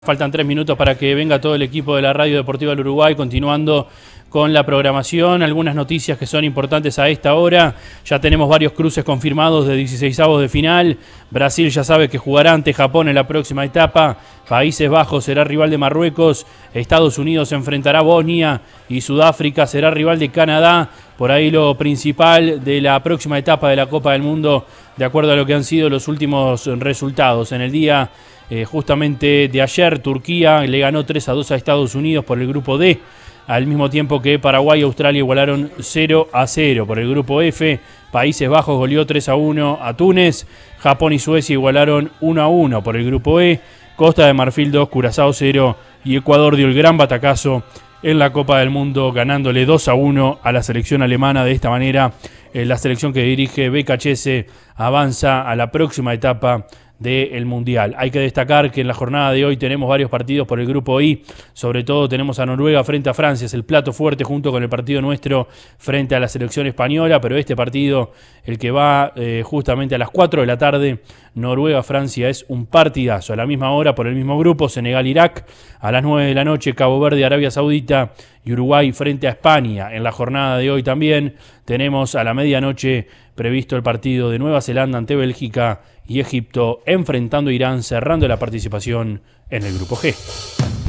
Faltan 3 minutos para que venga todo el equipo de la Radio Deportiva del Uruguay, continuando con la programación. Algunas noticias que son importantes a esta hora. Ya tenemos varios cruces confirmados de 16avos de final. Brasil ya sabe que jugará ante Japón en la próxima etapa. Países Bajos será rival de Marruecos. Estados Unidos se enfrentará a Bosnia y Sudáfrica será rival de Canadá. Por ahí lo principal de la próxima etapa de la Copa del Mundo, de acuerdo a lo que han sido los últimos resultados. En el día justamente de ayer, Turquía le ganó 3-2 a Estados Unidos por el grupo D, al mismo tiempo que Paraguay y Australia igualaron 0-0. Por el grupo F, Países Bajos goleó 3-1 a Túnez, Japón y Suecia igualaron 1-1. Por el grupo E, Costa de Marfil 2, Curazao 0 y Ecuador dio el gran batacazo en la Copa del Mundo, ganándole 2-1 a la selección alemana. De esta manera, la selección que dirige BKHS avanza a la próxima etapa del Mundial. Hay que destacar que en la jornada de hoy tenemos varios partidos por el grupo I, sobre todo tenemos a Noruega frente a Francia, es el plato fuerte junto con el partido nuestro frente a la selección española, pero este partido, el que va justamente a las 4 de la tarde, Noruega-Francia, es un partidazo. A la misma hora, por el mismo grupo, Senegal-Irak, a las 9 de la noche, Cabo Verde-Arabia Saudita y Uruguay frente a España. En la jornada de hoy también tenemos a la medianoche previsto el partido de Nueva Zelanda ante Bélgica y Egipto enfrentando a Irán, cerrando la participación en el grupo G.